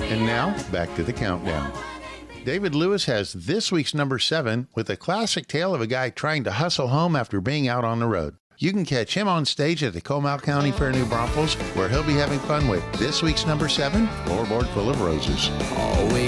And now, back to the countdown. David Lewis has this week's number 7 with a classic tale of a guy trying to hustle home after being out on the road. You can catch him on stage at the Comal County Fair New Braunfels, where he'll be having fun with this week's number 7, Floorboard Full of Roses. Always